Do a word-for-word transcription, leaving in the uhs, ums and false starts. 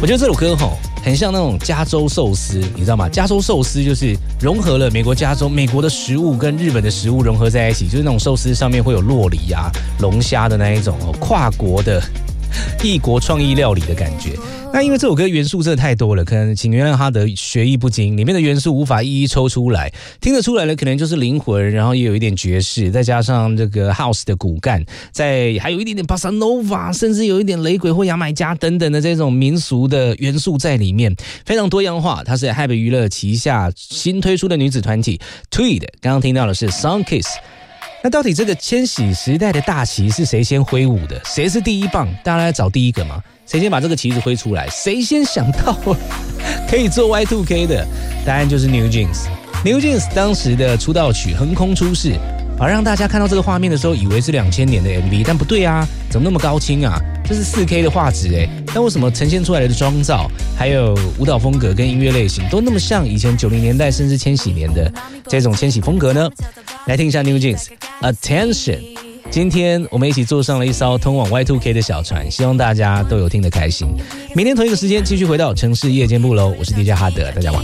我觉得这首歌吼很像那种加州寿司，你知道吗？加州寿司就是融合了美国加州美国的食物跟日本的食物融合在一起，就是那种寿司上面会有酪梨啊、龙虾的那一种哦，跨国的异国创意料理的感觉。那因为这首歌元素真的太多了，可能请原谅他的学艺不精，里面的元素无法一一抽出来，听得出来的可能就是灵魂，然后也有一点爵士，再加上这个 house 的骨干，再还有一点点 bossa nova， 甚至有一点雷鬼或牙买加等等的这种民俗的元素在里面，非常多样化。它是 Hype 娱乐旗下新推出的女子团体 Tweed， 刚刚听到的是 Songkiss。那到底这个千禧时代的大旗是谁先挥舞的？谁是第一棒？大家来找第一个吗？谁先把这个旗子挥出来？谁先想到可以做 Y 二 K 的？答案就是 New Jeans。New Jeans 当时的出道曲横空出世，而让大家看到这个画面的时候，以为是两千年的 M V， 但不对啊，怎么那么高清啊？这是 四 K 的画质哎，但为什么呈现出来的妆造，还有舞蹈风格跟音乐类型都那么像以前九零年代甚至千禧年的这种千禧风格呢？来听一下 New Jeans。Attention， 今天我们一起坐上了一艘通往 Y 二 K 的小船，希望大家都有听得开心。明天同一个时间继续回到城市夜间部喽，我是 D J 哈德，大家晚安。